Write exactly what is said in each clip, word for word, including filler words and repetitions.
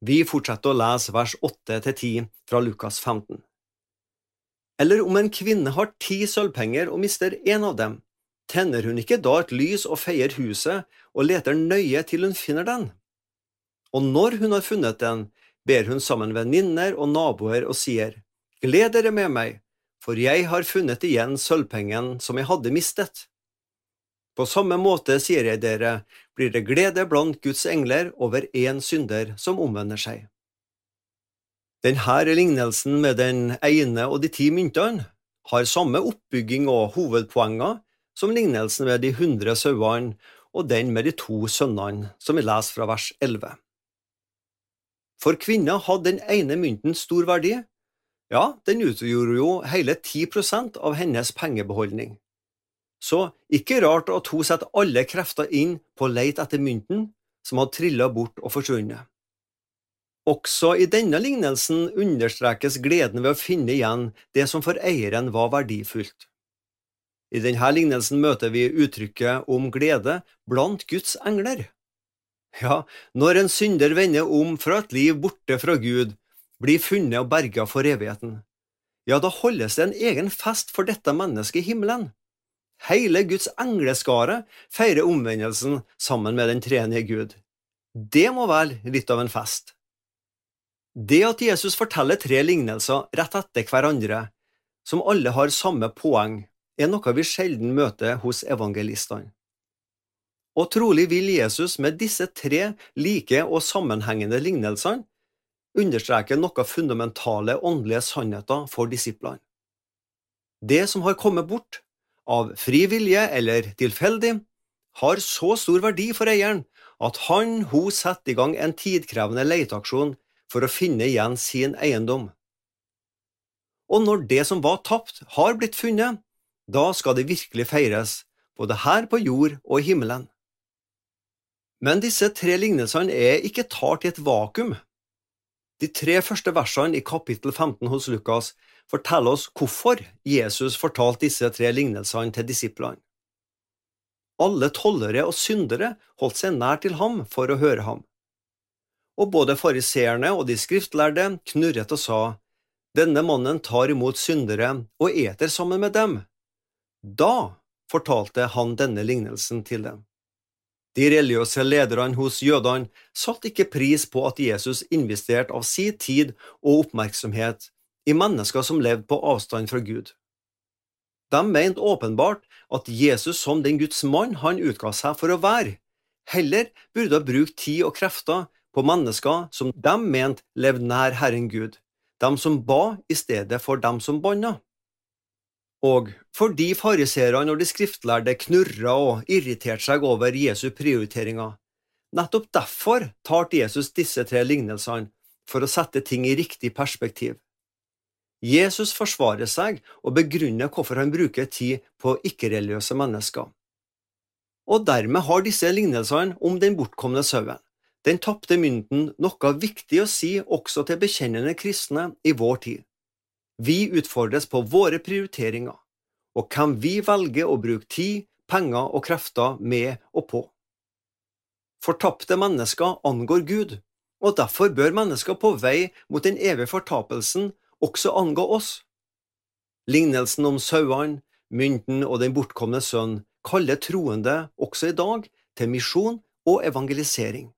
Vi fortsetter å lese vers åtte til ti fra Lukas femten. Eller om en kvinne har ti sølvpenger og mister en av dem, tenner hun ikke da et lys og feier huset og leter nøye til hun finner den? Og når hun har funnet den, ber hun sammen venninner og naboer og sier, «Gled dere med meg, for jeg har funnet igjen sølvpengen som jeg hadde mistet.» På samme måte, sier jeg dere, blir det glede blant Guds engler over en synder som omvender seg. Denne lignelsen med den ene og de ti myntene har samme oppbygging og hovedpoenger som lignelsen med de hundre sauene og den med de to sønnene som vi leser fra vers elleve. For kvinner hadde den ene mynten stor verdi. Ja, den utgjorde jo hele ti prosent av hennes pengebeholdning. Så ikke rart at hun setter alle krefter inn på å lete etter mynten som hadde trillet bort og forsvunnet. Også i denne lignelsen understrekes gleden ved å finne igjen det som for eieren var verdifullt. I denne lignelsen møter vi uttrykket om glede blant Guds engler. Ja, når en synder vender om fra et liv borte fra Gud, blir funnet og berget for evigheten, ja, da holdes det en egen fest for dette mennesket i himmelen. Hele Guds engleskare feirer omvendelsen sammen med den treenige Gud. Det må være litt av en fest. Det at Jesus forteller tre lignelser rett etter hverandre, som alle har samme poeng, er noe vi sjelden møter hos evangelistene. Og trolig vil Jesus med disse tre like og sammenhengende lignelsene understreke noe fundamentale åndelige sannheter for disiplene. Det som har kommet bort, av fri vilje eller tilfeldig, har så stor verdi for eieren at han hun setter i gang en tidkrevende leteaksjon for å finne igjen sin eiendom. Og når det som var tapt har blitt funnet, da skal det virkelig feires, både her på jord og i himmelen. Men disse tre lignelsene er ikke talt i et vakuum. De tre første versene i kapittel femten hos Lukas forteller oss hvorfor Jesus fortalte disse tre lignelsene til disiplene. Alle tollere og syndere holdt seg nær til ham for å høre ham. Og både fariseerne og de skriftlærde knurret og sa, «Denne mannen tar imot syndere og eter sammen med dem.» Da fortalte han denne lignelsen til dem. De religiøse lederne hos jødene satt ikke pris på at Jesus investerte av sin tid og oppmerksomhet i mennesker som levde på avstand fra Gud. De mente åpenbart at Jesus som den Guds mann han utga seg for å være, heller burde ha brukt tid og krefter på mennesker som de mente levde nær Herren Gud, de som ba i stedet for dem som banna. Og fordi fariserene og de skriftlærde knurret og irriterte seg over Jesu prioriteringer, nettopp derfor talte Jesus disse tre lignelsene for å sette ting i riktig perspektiv. Jesus forsvarer seg og begrunner hvorfor han bruker tid på ikke-religiøse mennesker. Og dermed har disse lignelsene om den bortkomne sauen, den tapte mynten, noe viktig å si også til bekjennende kristne i vår tid. Vi utfordres på våre prioriteringer, og hvem vi velger å bruke tid, penger og krefter med og på. Fortapte mennesker angår Gud, og derfor bør mennesker på vei mot den evige fortapelsen også angå oss. Lignelsen om sauene, mynten og den bortkomne sønn kaller troende også i dag til misjon og evangelisering.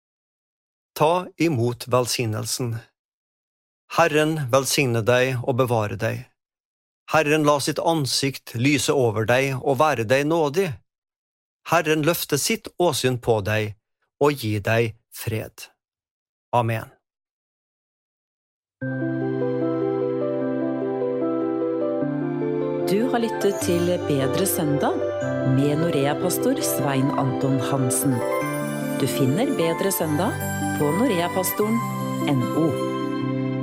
Ta imot velsignelsen. Herren velsigne deg og bevare deg. Herren la sitt ansikt lyse over deg og være deg nådig. Herren løfte sitt åsyn på deg og gi deg fred. Amen. Du har lyttet til Bedre Søndag med Norea-pastor Svein Anton Hansen. Du finner Bedre Søndag på noreapastoren punktum no.